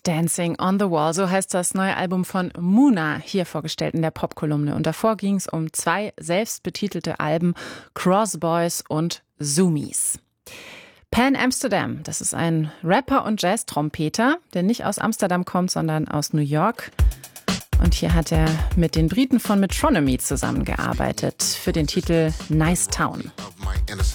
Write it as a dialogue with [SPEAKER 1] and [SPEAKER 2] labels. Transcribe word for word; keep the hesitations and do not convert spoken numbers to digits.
[SPEAKER 1] Dancing on the Wall, so heißt das neue Album von Muna, hier vorgestellt in der Popkolumne. Und davor ging es um zwei selbstbetitelte Alben, Cross Boys und Zoomies. Pan Amsterdam, das ist ein Rapper und Jazz-Trompeter, der nicht aus Amsterdam kommt, sondern aus New York. Und hier hat er mit den Briten von Metronomy zusammengearbeitet für den Titel Nice Town.